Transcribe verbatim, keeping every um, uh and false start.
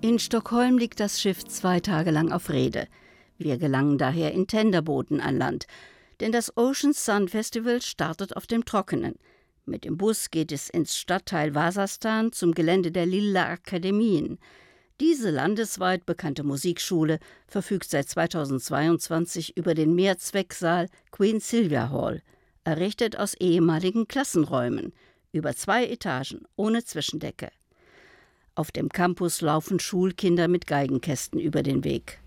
In Stockholm liegt das Schiff zwei Tage lang auf Rede. Wir gelangen daher in Tenderbooten an Land. Denn das Ocean Sun Festival startet auf dem Trockenen. Mit dem Bus geht es ins Stadtteil Vasastan zum Gelände der Lilla Akademien. Diese landesweit bekannte Musikschule verfügt seit zweitausendzweiundzwanzig über den Mehrzwecksaal Queen Silvia Hall, errichtet aus ehemaligen Klassenräumen, über zwei Etagen, ohne Zwischendecke. Auf dem Campus laufen Schulkinder mit Geigenkästen über den Weg.